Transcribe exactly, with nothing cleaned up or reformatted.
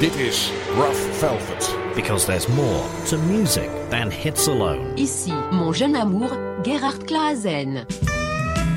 Dit is Rough Velvet. Because there's more to music than hits alone. Ici, mon jeune amour, Gerhard Klaassen.